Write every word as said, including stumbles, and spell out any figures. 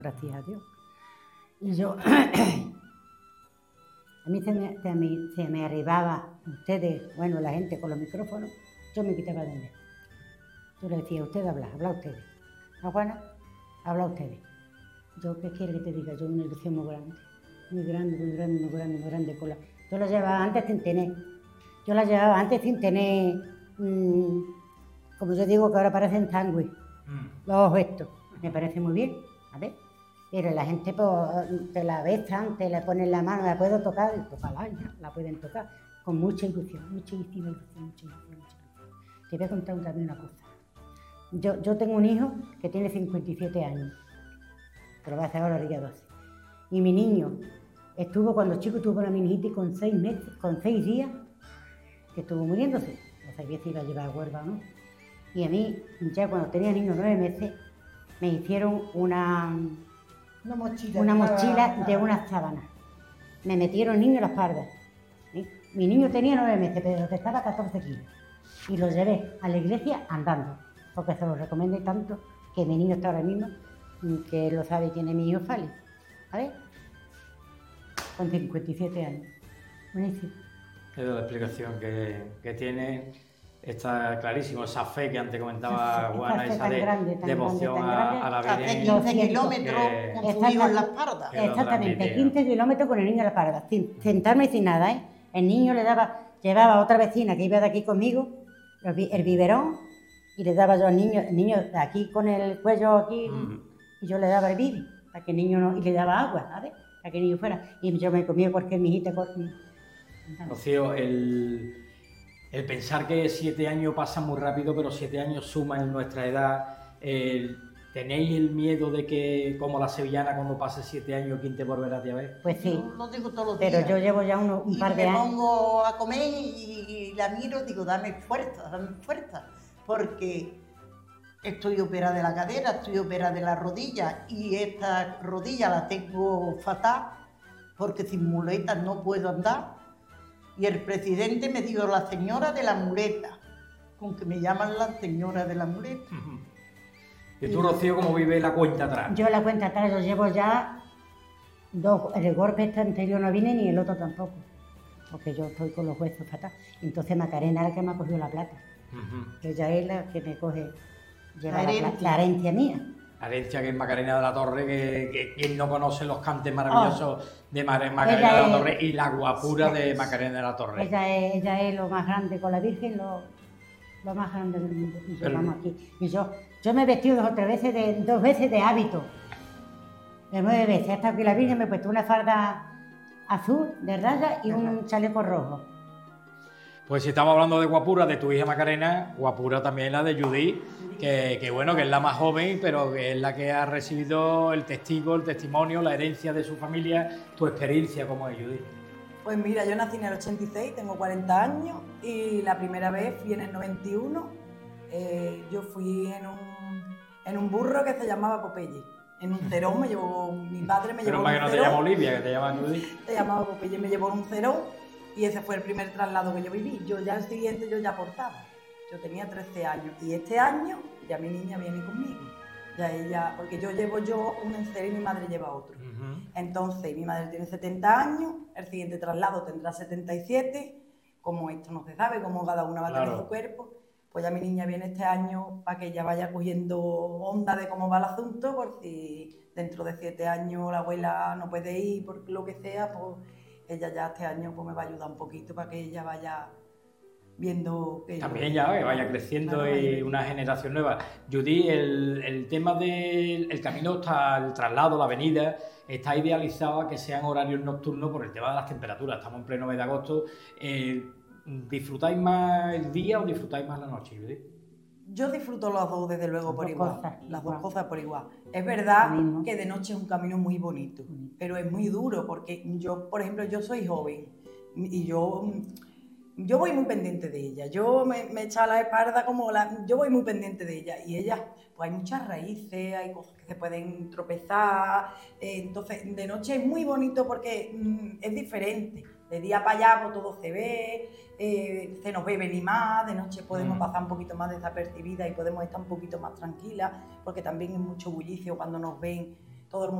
gracias a Dios. Y yo, a mí se me, se, me, se me arribaba, ustedes, bueno, la gente con los micrófonos, yo me quitaba de él. Yo le decía, usted habla, habla ustedes. ¿A Juana? Habla ustedes. Yo, ¿qué quiere que te diga? Yo una ilusión muy grande, muy grande, muy grande, muy grande, muy grande. Con la... Yo la llevaba antes sin tener, yo la llevaba antes sin tener, mmm, como yo digo, que ahora parecen sándwich, mm. los ojos estos. Me parece muy bien, a ver. Pero la gente pues, te la besan, te la ponen la mano, la puedo tocar, y tócala ya, la pueden tocar. Con mucha ilusión, muchísima ilusión, mucha ilusión, mucha ilusión. Te voy a contar también una cosa. Yo, yo tengo un hijo que tiene cincuenta y siete años, pero va a hacer ahora ya doce. Y mi niño estuvo, cuando chico, tuvo una meningitis con seis meses, con seis días, que estuvo muriéndose. No sabía si iba a llevar a huelga o no. Y a mí, ya cuando tenía niño nueve meses, me hicieron una, una mochila, una mochila de unas sábanas. Me metieron el niño en la espalda. ¿Sí? Mi niño tenía nueve meses, pero pesaba catorce kilos. Y lo llevé a la iglesia andando, porque se lo recomendé tanto que mi niño está ahora mismo, que él lo sabe quién es mi hijo Fali. ¿Sabes? Con cincuenta y siete años. Buenísimo. Es la explicación que, que tiene. Está clarísimo, esa fe que antes comentaba Juana, esa, esa de grande, devoción grande, a, a la Virgen. Hace quince kilómetros con su hijo en la espalda. Exactamente, quince kilómetros con el niño en la espalda, sin sentarme sin nada, ¿eh? El niño le daba, llevaba a otra vecina que iba de aquí conmigo, el biberón, y le daba yo al niño, el niño de aquí con el cuello aquí, mm. y yo le daba el bibi, para que el niño no, y le daba agua, ¿sabes? Para que el niño fuera, y yo me comía cualquier mijita. Rocío, el... El pensar que siete años pasan muy rápido, pero siete años suman en nuestra edad. El, ¿Tenéis el miedo de que, como la sevillana, cuando pase siete años, quién te volverá a ver? Pues sí, yo lo digo todos los pero días. yo llevo ya uno, un y par de años. me pongo a comer y, y la miro, digo, dame fuerza, dame fuerza, porque estoy operada de la cadera, estoy operada de la rodilla, y esta rodilla la tengo fatal, porque sin muletas no puedo andar. Y el presidente me dijo la señora de la muleta, con que me llaman la señora de la muleta. Uh-huh. ¿Y tú, Rocío, cómo vive la cuenta atrás? Yo la cuenta atrás, yo llevo ya dos, el golpe este anterior no vine ni el otro tampoco, porque yo estoy con los huesos fatal. Entonces Macarena es la que me ha cogido la plata, uh-huh. Ella es la que me coge, lleva la, la, la herencia mía. La herencia que es Macarena de la Torre, que, que quien no conoce los cantes maravillosos oh. de Macarena de la es, Torre y la guapura sí, de Macarena de la Torre. Ella es, ella es lo más grande con la Virgen, lo, lo más grande del mundo. Y yo, vamos aquí. Y yo, yo me he vestido dos o tres veces de, dos veces de hábito, de nueve veces. Hasta aquí la Virgen me he puesto una falda azul de rayas y un chaleco rojo. Pues si estamos hablando de guapura de tu hija Macarena, guapura también la de Judith, que, que bueno, que es la más joven, pero que es la que ha recibido el testigo, el testimonio, la herencia de su familia. Tu experiencia, ¿cómo es, Judith? Pues mira, yo nací en el ochenta y seis, tengo cuarenta años, y la primera vez fui en el noventa y uno. Eh, yo fui en un, en un burro que se llamaba Popeye. En un cerón me llevó, mi padre me llevó Pero en un cerón. Pero que no te llama Olivia, que te llama Judith. Se llamaba Popeye, me llevó en un cerón. Y ese fue el primer traslado que yo viví. Yo ya el siguiente yo ya portaba. Yo tenía trece años. Y este año ya mi niña viene conmigo. Ya ella, porque yo llevo yo un encer y mi madre lleva otro. Uh-huh. Entonces mi madre tiene setenta años, el siguiente traslado tendrá setenta y siete. Como esto no se sabe, como cada una va a tener claro. su cuerpo, pues ya mi niña viene este año para que ella vaya cogiendo onda de cómo va el asunto, por si dentro de siete años la abuela no puede ir, por lo que sea, pues ella ya este año pues, me va a ayudar un poquito para que ella vaya viendo que... También ya, que vaya creciendo claro, y vaya. Una generación nueva. Judy, el, el tema del el camino hasta el traslado, la avenida, está idealizado a que sean horarios nocturnos por el tema de las temperaturas. Estamos en pleno mes de agosto. Eh, ¿Disfrutáis más el día o disfrutáis más la noche, Judy? Yo disfruto las dos, desde luego, por igual. Cosas, las igual. dos cosas por igual. Es verdad que de noche es un camino muy bonito, pero es muy duro porque yo, por ejemplo, yo soy joven y yo, yo voy muy pendiente de ella. Yo me, me echa a la espalda como la... Yo voy muy pendiente de ella y ella, pues hay muchas raíces, hay cosas que se pueden tropezar. Eh, entonces, de noche es muy bonito porque mm, es diferente. De día para allá pues, todo se ve, eh, se nos ve venir más, de noche podemos pasar un poquito más desapercibidas y podemos estar un poquito más tranquilas, porque también es mucho bullicio cuando nos ven todo el mundo